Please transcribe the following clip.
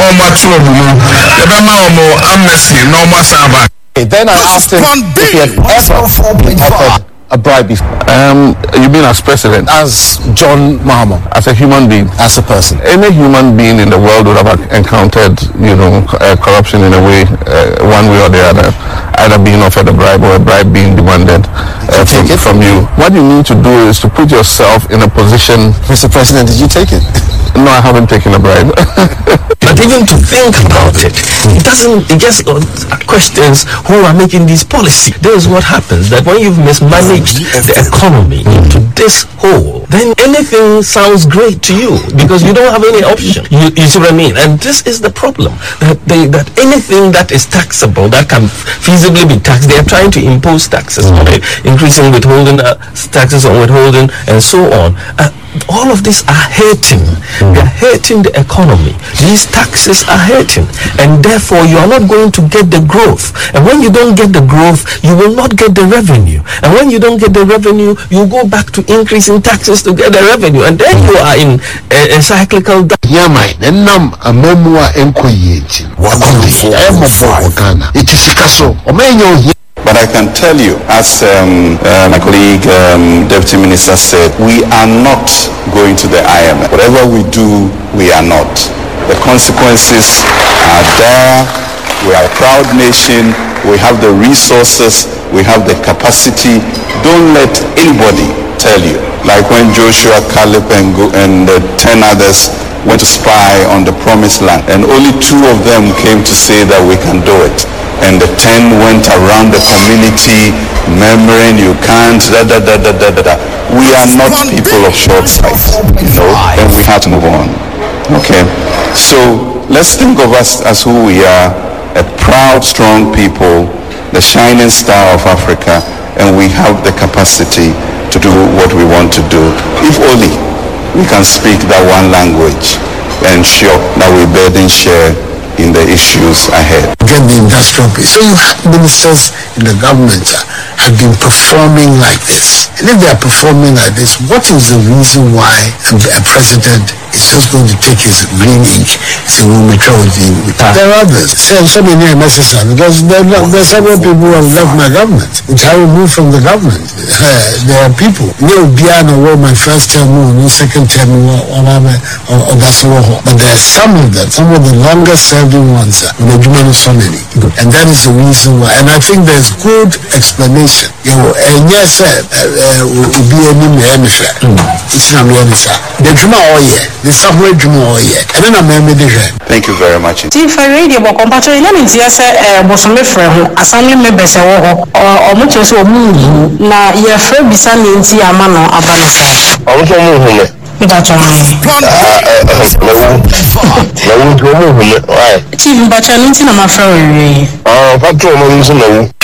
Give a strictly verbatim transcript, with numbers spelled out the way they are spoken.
normal trouble. Normal amnesty, normal Sabbath. Then I asked him if he had ever been offered a bribe before. Um, you mean as president? As John Mahama? As a human being? As a person? Any human being in the world would have encountered, you know, uh, corruption in a way, uh, one way or the other, either being offered a bribe or a bribe being demanded uh, from, from you. What you need to do is to put yourself in a position... Mister President, did you take it? No, I haven't taken a bribe. But even to think about it, it doesn't, it just uh, questions who are making these policies. This is what happens, that when you've mismanaged the economy into this hole, then anything sounds great to you because you don't have any option. You, you see what I mean? And this is the problem, that they, that anything that is taxable, that can feasibly be taxed, they are trying to impose taxes on it, increasing withholding, uh, taxes on withholding, and so on. Uh, all of these are hurting. Mm. They are hurting the economy. These taxes are hurting, and therefore you are not going to get the growth. And when you don't get the growth, you will not get the revenue. And when you don't get the revenue, you go back to increasing taxes to get the revenue, and then you are in a, a cyclical. Yeah, my name a memoir encoyage. It is a castle. But I can tell you, as um, uh, my colleague, um, Deputy Minister said, we are not going to the I M F. Whatever we do, we are not. The consequences are there. We are a proud nation. We have the resources. We have the capacity. Don't let anybody tell you. Like when Joshua, Caleb, and, Go- and uh, ten others went to spy on the promised land, and only two of them came to say that we can do it. And the ten went around the community murmuring, you can't, da da da da da da. We are not people of short sight, you know, and we have to move on. Okay, so let's think of us as who we are, a proud, strong people, the shining star of Africa, and we have the capacity to do what we want to do. If only we can speak that one language and ensure that we burden share in the issues ahead. Get the industrial piece. So you have ministers in the government uh, have been performing like this. And if they are performing like this, what is the reason why a, a president is just going to take his green ink? It's a woman with There are others. So, so many necessary because there, there are several people who have left my government, which I removed from the government. Uh, there are people. No, Biano, my first term, no second term, or that's all. But there are some of them, some of the longest serving ones, uh, and that is the reason why. And I think there's good explanation. You know, and yes, will be any man. It's not me, the Juma oil, the subway Juma oil, and then I'm a Thank you very much. If I read your compassion, let me just say, Bosome Frem, assembly members or much as you move. Now, you're afraid to send me into a man or a banner. Also, move. Chief, but I'm not in my friend. Ah, what do you mean?